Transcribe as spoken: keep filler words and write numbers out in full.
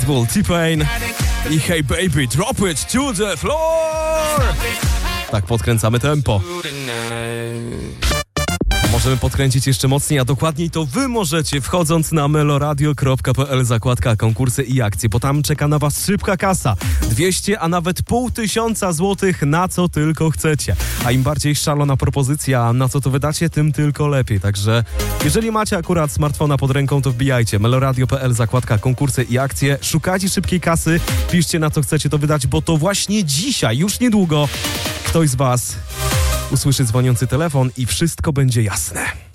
T-Pain i Hey Baby, drop it to the floor! Tak podkręcamy tempo. Możemy podkręcić jeszcze mocniej, a dokładniej to wy możecie, wchodząc na meloradio kropka p l, zakładka konkursy i akcje, bo tam czeka na was szybka kasa. dwieście, a nawet pół tysiąca złotych, na co tylko chcecie. A im bardziej szalona propozycja, na co to wydacie, tym tylko lepiej. Także jeżeli macie akurat smartfona pod ręką, to wbijajcie meloradio kropka p l, zakładka konkursy i akcje. Szukajcie szybkiej kasy, piszcie na co chcecie to wydać, bo to właśnie dzisiaj, już niedługo, ktoś z was usłyszy dzwoniący telefon i wszystko będzie jasne.